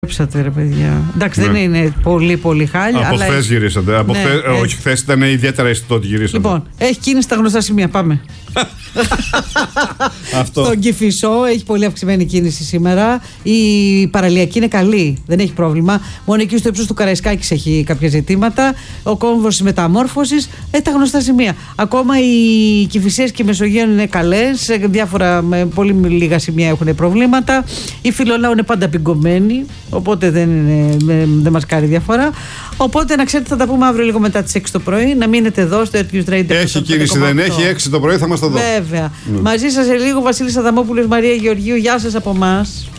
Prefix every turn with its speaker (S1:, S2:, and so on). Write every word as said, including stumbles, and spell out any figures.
S1: Ψάτε, ρε παιδιά. Εντάξει, ναι. δεν είναι πολύ πολύ χάλια.
S2: Από χθες
S1: έχει...
S2: γυρίσατε. Από
S1: ναι,
S2: χθες,
S1: έχει...
S2: Όχι, χθες ήταν ιδιαίτερα αισθητό ότι γυρίσατε.
S1: Λοιπόν, έχει κίνηση στα γνωστά σημεία. Πάμε.
S2: Αυτό.
S1: Στον Κηφισό έχει πολύ αυξημένη κίνηση σήμερα. Η παραλιακή είναι καλή, δεν έχει πρόβλημα. Μόνο εκεί στο ύψος του Καραϊσκάκης έχει κάποια ζητήματα. Ο κόμβος της μεταμόρφωσης, ε, τα γνωστά σημεία. Ακόμα οι Κηφισές και οι Μεσογείων είναι καλές. Σε διάφορα, με πολύ λίγα σημεία έχουν προβλήματα. Η Φιλολάου είναι πάντα πιγκωμένη, οπότε δεν, είναι, δεν μας κάνει διαφορά. Οπότε να ξέρετε, θα τα πούμε αύριο λίγο μετά τις έξι το πρωί. Να μείνετε εδώ στο Earth News Radio.
S2: Έχει κίνηση, δεν έχει. έξι το πρωί θα είμαστε εδώ.
S1: Βέβαια. Mm. Μαζί σας σε λίγο Βασίλης Αδαμόπουλος, Μαρία Γεωργίου. Γεια σας από εμάς.